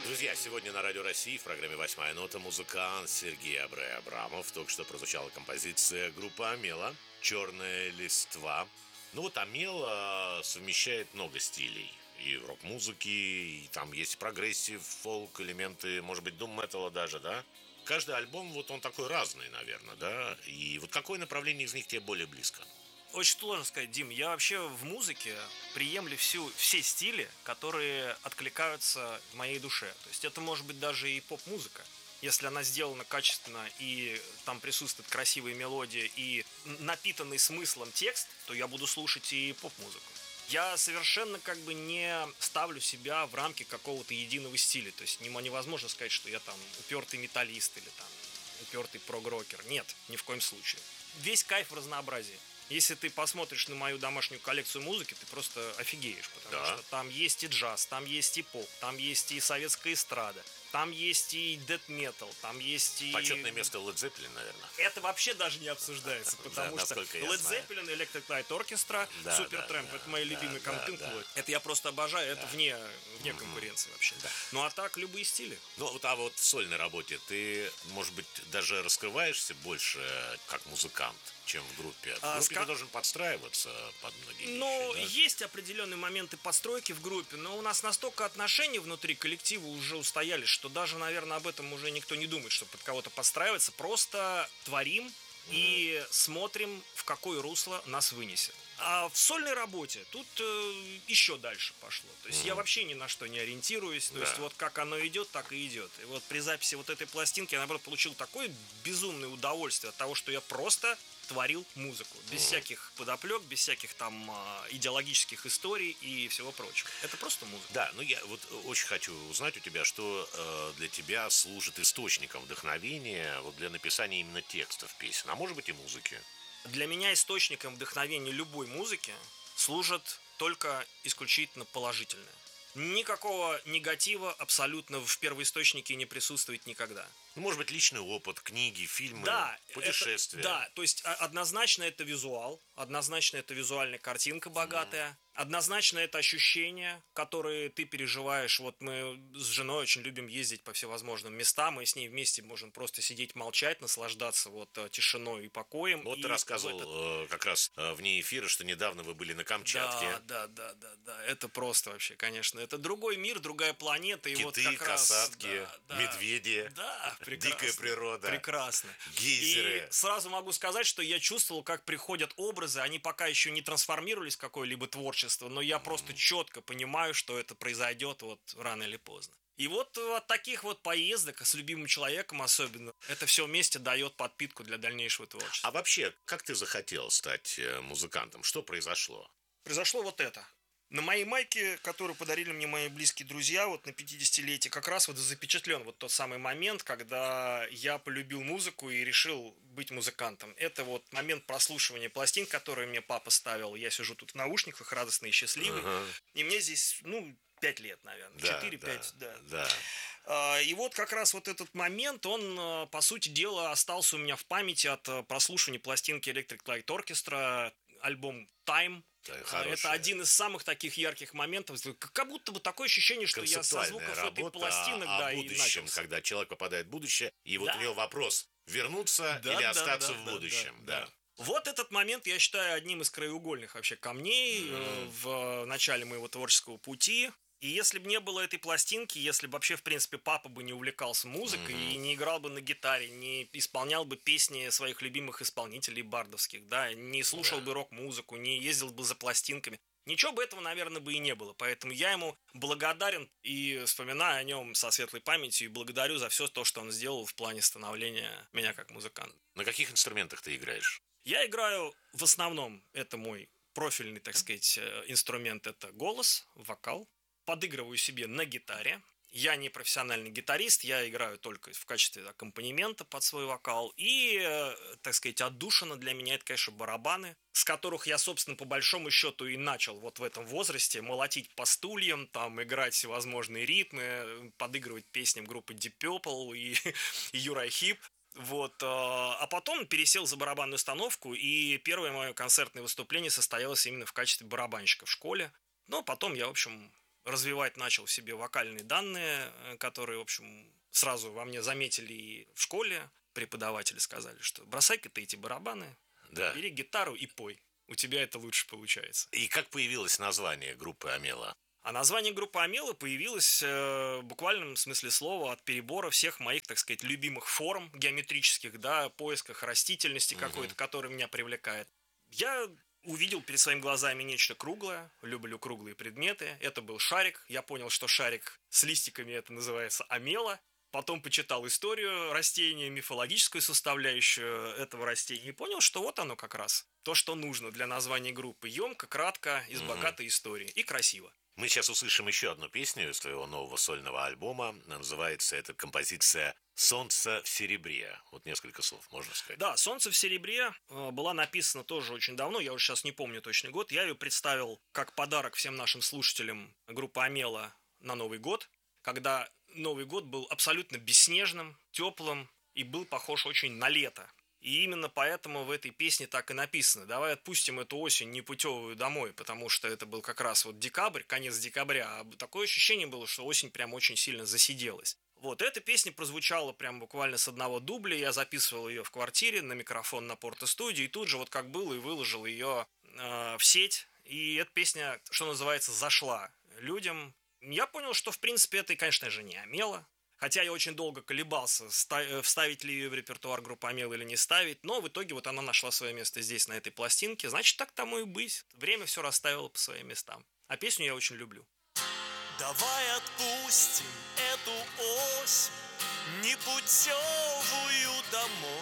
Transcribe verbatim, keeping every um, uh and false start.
Друзья, сегодня на Радио России в программе «Восьмая нота» музыкант Сергей Абрей Абрамов. Только что прозвучала композиция группы «Амела» «Черная листва». Ну вот «Амела» совмещает много стилей. И рок-музыки, и там есть прогрессив, фолк, элементы, может быть, дум-металла даже, да? Каждый альбом, вот он такой разный, наверное, да? И вот какое направление из них тебе более близко? Очень сложно сказать, Дим. Я вообще в музыке приемлю всю, все стили, которые откликаются в моей душе. То есть это может быть даже и поп-музыка. Если она сделана качественно и там присутствуют красивые мелодии и напитанный смыслом текст, то я буду слушать и поп-музыку. Я совершенно как бы не ставлю себя в рамки какого-то единого стиля. То есть невозможно сказать, что я там упертый металлист или там упертый прог-рокер. Нет, ни в коем случае. Весь кайф в разнообразии. Если ты посмотришь на мою домашнюю коллекцию музыки, ты просто офигеешь, потому Да. что там есть и джаз, там есть и поп, там есть и советская эстрада, там есть и дэт-метал, там есть и... Почетное место Led Zeppelin, наверное. Это вообще даже не обсуждается, потому Да, что насколько я Led знаю. Zeppelin, Electric Light Orchestra, Да, Supertramp, да, это мои да, любимые да, Pink да. Floyd. Это я просто обожаю, это вне, вне конкуренции вообще. Ну а так, любые стили. Ну, вот, а вот в сольной работе ты, может быть, даже раскрываешься больше как музыкант, чем в группе. В А, группе ска- ты должен подстраиваться под многие Ну, вещи, да? есть определенные моменты постройки в группе, но у нас настолько отношения внутри коллектива уже устоялись, что даже, наверное, об этом уже никто не думает, что под кого-то подстраиваться. Просто творим и смотрим, в какое русло нас вынесет. А в сольной работе тут э, еще дальше пошло. То есть я вообще ни на что не ориентируюсь. То Да. есть вот как оно идет, так и идет. И вот при записи вот этой пластинки я, наоборот, получил такое безумное удовольствие от того, что я просто творил музыку. Без всяких подоплек, без всяких там э, идеологических историй и всего прочего. Это просто музыка. Да, ну я вот очень хочу узнать у тебя, что э, для тебя служит источником вдохновения вот для написания именно текстов песен, а может быть и музыки. Для меня источником вдохновения любой музыки служит только исключительно положительное. Никакого негатива абсолютно в первоисточнике не присутствует никогда. Ну, может быть, личный опыт, книги, фильмы, Да, путешествия. это- да, то есть а- однозначно это визуал, однозначно это визуальная картинка богатая, однозначно это ощущения, которые ты переживаешь. Вот мы с женой очень любим ездить по всевозможным местам, мы с ней вместе можем просто сидеть, молчать, наслаждаться вот э, тишиной и покоем. Вот И ты в рассказывал этот- э, как раз э, вне эфира, что недавно вы были на Камчатке. Да, да, да, да, да. Это просто вообще, конечно. Это другой мир, другая планета. И вот Киты, как раз, касатки, да, да, медведи, да, прекрасно, дикая природа, прекрасно. гейзеры. И сразу могу сказать, что я чувствовал, как приходят образы. Они пока еще не трансформировались в какое-либо творчество, но я просто четко понимаю, что это произойдет вот рано или поздно. И вот от таких вот поездок с любимым человеком особенно, это все вместе дает подпитку для дальнейшего творчества. А вообще, как ты захотел стать э, музыкантом? Что произошло? Произошло вот это. На моей майке, которую подарили мне мои близкие друзья, вот на пятидесятилетие, как раз вот запечатлен вот тот самый момент, когда я полюбил музыку и решил быть музыкантом. Это вот момент прослушивания пластин, которые мне папа ставил. Я сижу тут в наушниках, радостный и счастливый. Ага. И мне здесь, ну, пять лет, наверное. Да, четыре-пять, да. да. А, И вот как раз вот этот момент, он, а, по сути дела, остался у меня в памяти от а, прослушивания пластинки Electric Light Orchestra, альбом Time. Да, А, хорошая. Это один из самых таких ярких моментов. Как будто бы такое ощущение, что я со Концептуальная звуков этой работа пластинок, о да, и будущем, начался. когда человек попадает в будущее, и вот Да. у него вопрос: вернуться Да, или да, остаться да, в да, будущем? да, Да. да. Вот этот момент я считаю одним из краеугольных вообще камней э, в начале моего творческого пути. И если бы не было этой пластинки, если бы вообще, в принципе, папа бы не увлекался музыкой и не играл бы на гитаре, не исполнял бы песни своих любимых исполнителей бардовских, да, не слушал Да. бы рок-музыку, не ездил бы за пластинками, ничего бы этого, наверное, бы и не было. Поэтому я ему благодарен и вспоминаю о нем со светлой памятью и благодарю за все то, что он сделал в плане становления меня как музыканта. На каких инструментах ты играешь? Я играю в основном, это мой профильный, так сказать, э, инструмент, это голос, вокал. Подыгрываю себе на гитаре. Я не профессиональный гитарист, я играю только в качестве аккомпанемента под свой вокал. И, э, так сказать, отдушина для меня это, конечно, барабаны, с которых я, собственно, по большому счету и начал вот в этом возрасте молотить по стульям, там, играть всевозможные ритмы, подыгрывать песням группы Deep Purple и, и Uriah Heep. Вот, э, а потом пересел за барабанную установку, и первое мое концертное выступление состоялось именно в качестве барабанщика в школе. Но потом я, в общем, развивать начал в себе вокальные данные, которые, в общем, сразу во мне заметили и в школе. Преподаватели сказали, что бросай-ка ты эти барабаны, Да. бери гитару и пой. У тебя это лучше получается. И как появилось название группы «Омела»? А название группы «Омела» появилось э, в буквальном смысле слова от перебора всех моих, так сказать, любимых форм геометрических, да, поисках растительности угу. какой-то, которая меня привлекает. Я увидел перед своими глазами нечто круглое, люблю круглые предметы. Это был шарик. Я понял, что шарик с листиками это называется омела. Потом почитал историю растения, мифологическую составляющую этого растения и понял, что вот оно как раз. То, что нужно для названия группы. Емко, кратко, из богатой истории. И красиво. Мы сейчас услышим еще одну песню из твоего нового сольного альбома. Называется эта композиция «Солнце в серебре». Вот несколько слов, можно сказать. Да, «Солнце в серебре» была написана тоже очень давно. Я уже сейчас не помню точный год. Я ее представил как подарок всем нашим слушателям группы «Омела» на Новый год. Когда Новый год был абсолютно бесснежным, теплым и был похож очень на лето. И именно поэтому в этой песне так и написано. Давай отпустим эту осень непутевую домой, потому что это был как раз вот декабрь, конец декабря. А такое ощущение было, что осень прям очень сильно засиделась. Вот, эта песня прозвучала прям буквально с одного дубля. Я записывал ее в квартире на микрофон на Порто-студии. И тут же вот как было и выложил ее э, в сеть. И эта песня, что называется, зашла людям. Я понял, что в принципе это, конечно же, не «Омела». Хотя я очень долго колебался, вставить ли ее в репертуар группы «Омела» или не ставить. Но в итоге вот она нашла свое место здесь, на этой пластинке. Значит, так тому и быть. Время все расставило по своим местам. А песню я очень люблю. Давай отпустим эту осень непутевую домой.